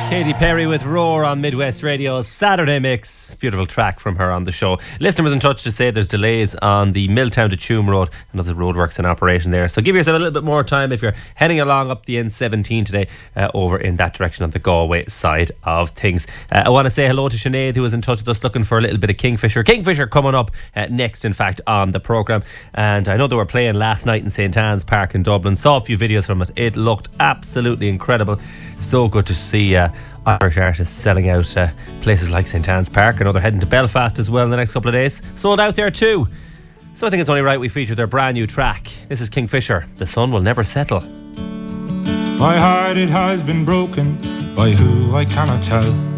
Katy Perry with Roar on Midwest Radio's Saturday Mix. Beautiful track from her on the show. Listener was in touch to say there's delays on the Milltown to Tuam Road. Another roadworks in operation there. So give yourself a little bit more time if you're heading along up the N17 today over in that direction on the Galway side of things. I want to say hello to Sinead, who was in touch with us looking for a little bit of Kingfisher. Kingfisher coming up next, in fact, on the programme. And I know they were playing last night in St. Anne's Park in Dublin. Saw a few videos from it. It looked absolutely incredible. So good to see Irish artists selling out places like St. Anne's Park. I know they're heading to Belfast as well in the next couple of days. Sold out there too. So I think it's only right we feature their brand new track. This is Kingfisher, The Sun Will Never Settle. My heart, it has been broken by who I cannot tell.